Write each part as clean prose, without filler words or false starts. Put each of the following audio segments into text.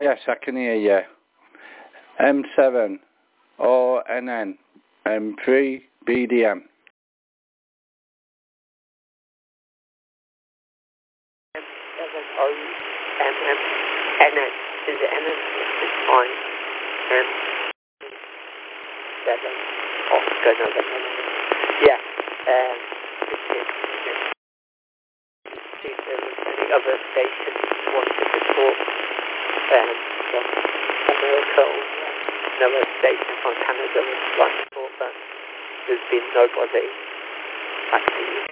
Yes, I can hear you. M7 ONN M3 BDM. M7 ONN. Is it NN? It's fine. M7 Oscar November. Yeah. See if there was any other stations wanted to talk from America or another station from Canada would like to talk, but there's been nobody. Back to you.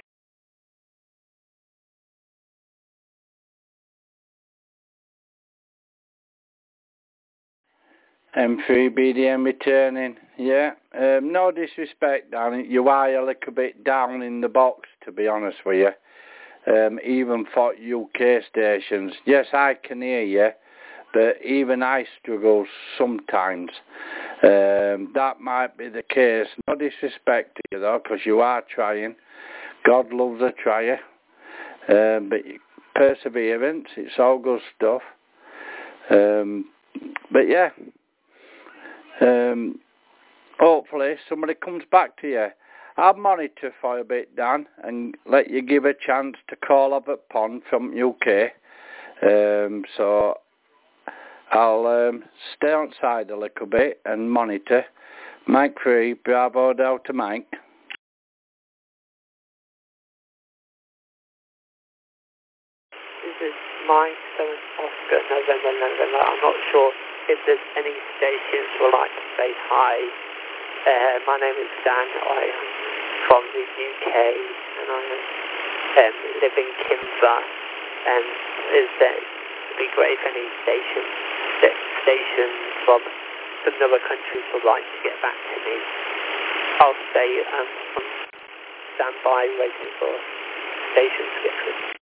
M3 BDM returning. Yeah. No disrespect, Dan. You are a little bit down in the box, to be honest with you. Even for UK stations. Yes, I can hear you, but even I struggle sometimes. That might be the case. No disrespect to you though, because you are trying. God loves a tryer. But perseverance, it's all good stuff. But yeah, hopefully somebody comes back to you. I'll monitor for a bit, Dan, and let you give a chance to call up at Pond from UK. So I'll stay on side a little bit and monitor. Mike 3, Bravo Delta Mike. This is Mike 7 Oscar November. I'm not sure if there's any stations who would like to say hi. My name is Dan. I am from the UK and I live in Kimber. And it'd be great if any stations from other countries would like to get back to me. I'll stay on standby waiting for stations to get through.